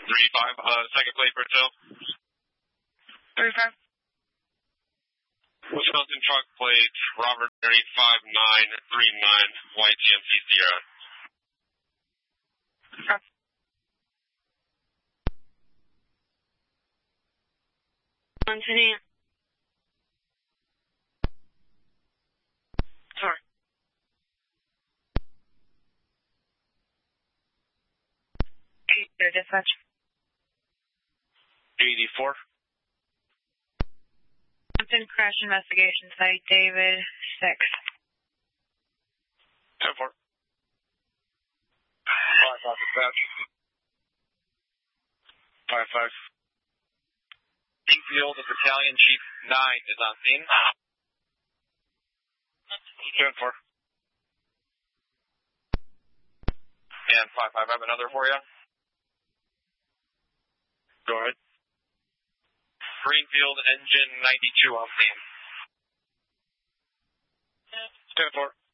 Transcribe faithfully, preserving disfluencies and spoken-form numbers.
three five, uh, second plate for Joe. three five. Wisconsin truck plate, Robert Mary five nine three nine, White G M C Sierra. Okay. Continue. Sorry. Your dispatch. eighty-four. Hampton crash investigation site, David six. ten four. five five dispatch. five five. Field, the battalion chief nine is on scene. ten four. And five five, I have another for you. Go ahead. Greenfield engine ninety-two on scene. ten four.